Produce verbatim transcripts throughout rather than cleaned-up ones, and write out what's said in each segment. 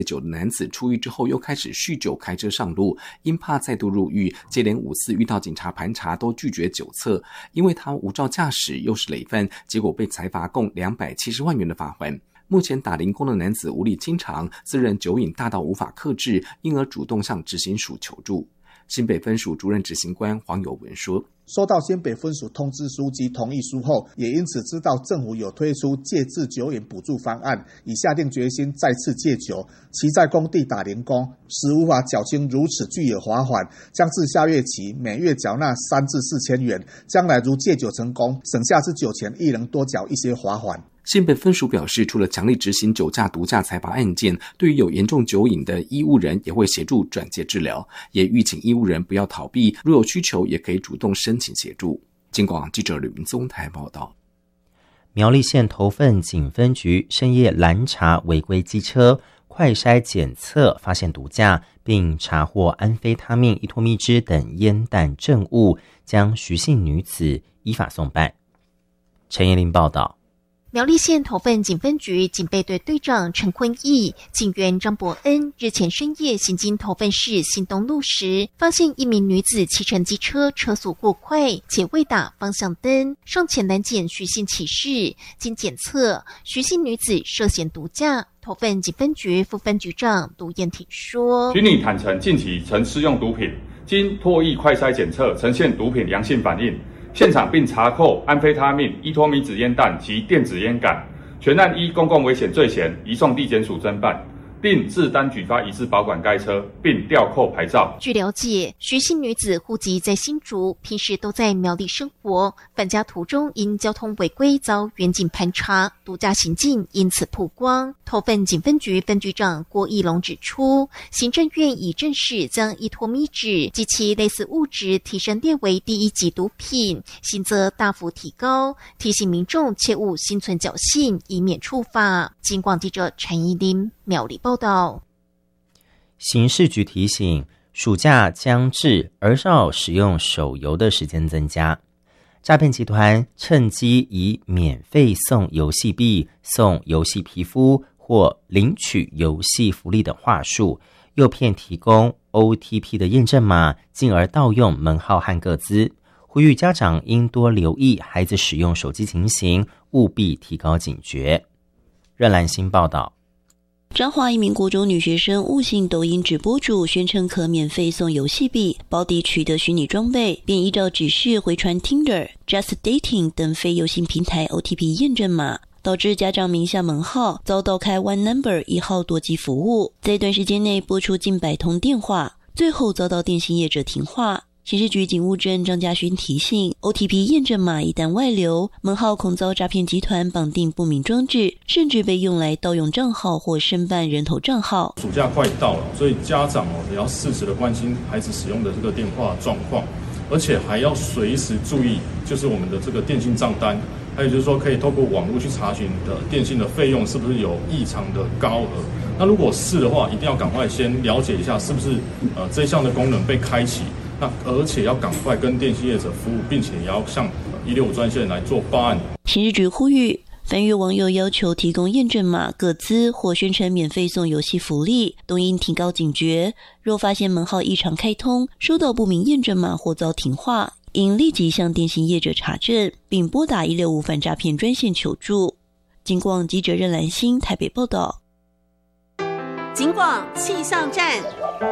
酒的男子出狱之后又开始酗酒开车上路，因怕再度入狱，接连五次遇到警察盘查都拒绝酒测，因为他无照驾驶又是累犯，结果被裁罚共两百七十万元的罚款。目前打零工的男子无力经常，自认酒瘾大到无法克制，因而主动向执行署求助。新北分署主任执行官黄友文说， 收到新北分署通知书及同意书后，也因此知道政府有推出戒治酒瘾补助方案，已下定决心再次戒酒。其在工地打零工时无法缴清如此巨额罚款，将自下月起每月缴纳三至四千元。将来如戒酒成功，省下之酒钱亦能多缴一些罚款。 新北分署表示，除了强力执行酒驾毒驾裁罚案件，对于有严重酒瘾的医务人也会协助转介治疗，也预请医务人不要逃避，若有需求也可以主动申请协助。警广记者吕明宗台报道。 苗栗县头份警分局深夜拦查违规机车，快筛检测发现毒驾，并查获安非他命、依托咪脂等烟弹证物，将徐姓女子依法送办。陈彦霖报道。 苗栗县头份警分局警备队队长陈坤义、警员张伯恩日前深夜行经头份市新东路时，发现一名女子骑乘机车车速过快，且未打方向灯，上前拦检徐姓骑士。经检测，徐姓女子涉嫌毒驾。头份警分局副分局长卢彦挺说， 徐女坦承近期曾施用毒品，经唾液快筛检测呈现毒品阳性反应。现场并查扣安非他命、依托咪脂烟弹及电子烟杆，全案依公共危险罪嫌移送地检署侦办，并自单举发移至保管该车，并吊扣牌照。 据了解，徐姓女子户籍在新竹，平时都在苗栗生活，返家途中因交通违规遭远警盘查，毒驾行径因此曝光。头份警分局分局长郭义龙指出，行政院已正式将依托咪脂及其类似物质提升列为第一级毒品，刑责大幅提高，提醒民众切勿心存侥幸，以免触法。警广记者陈怡琳苗栗报道。 刑事局提醒，暑假将至，儿少使用手游的时间增加。诈骗集团趁机以免费送游戏币、送游戏皮肤或领取游戏福利等话术，诱骗提供 O T P 的验证码，进而盗用门号和个资。呼吁家长应多留意孩子使用手机情形，务必提高警觉。任兰新报道。 彰化一名国中女学生误信抖音直播主宣称可免费送游戏币，保底取得虚拟装备，便依照指示回传 Tinder、Just Dating 等非游戏平台 O T P 验证码，导致家长名下门号遭盗开 One Number 一号多机服务，在短时间内拨出近百通电话，最后遭到电信业者停话。刑事局警务证张家勋提醒 ，O T P 验证码一旦外流，门号恐遭诈骗集团绑定不明装置，甚至被用来盗用账号或申办人头账号。 暑假快到了，所以家长哦也要适时的关心孩子使用的这个电话状况，而且还要随时注意，就是我们的这个电信账单，还有就是说可以透过网络去查询的电信的费用是不是有异常的高额。那如果是的话，一定要赶快先了解一下是不是呃这项的功能被开启。那而且要赶快跟电信业者服务，并且也要向一六五专线来做报案。 刑事局呼吁，凡遇网友要求提供验证码、个资或宣称免费送游戏福利，都应提高警觉。若发现门号异常开通，收到不明验证码或遭停话，应立即向电信业者查证，并拨打一六五反诈骗专线求助。警广记者任兰心台北报道。 警广气象站。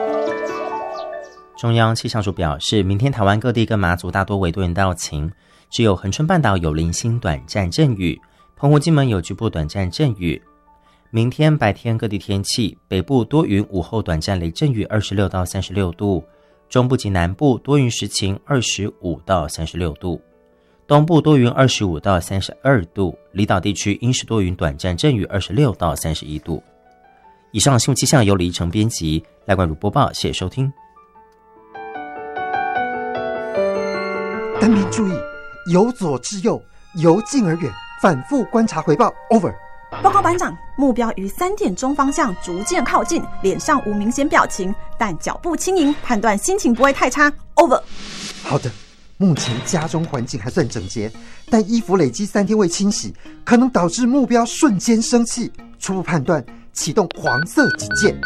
中央气象署表示，明天台湾各地跟马祖大多为多云到晴，只有恒春半岛有零星短暂阵雨，澎湖金门有局部短暂阵雨。明天白天各地天气，北部多云，午后短暂雷阵雨，二十六到三十六度；中部及南部多云时晴，二十五到三十六度；东部多云，二十五到三十二度；离岛地区阴时多云，短暂阵雨，二十六到三十一度。以上新闻气象由李依晨编辑，赖冠如播报，谢谢收听。 单兵注意，由左至右，由近而远，反复观察回报。Over。 报告班长，目标于三点钟方向逐渐靠近，脸上无明显表情，但脚步轻盈，判断心情不会太差。Over。 好的，目前家中环境还算整洁，但衣服累积三天未清洗，可能导致目标瞬间生气。初步判断，启动黄色警戒。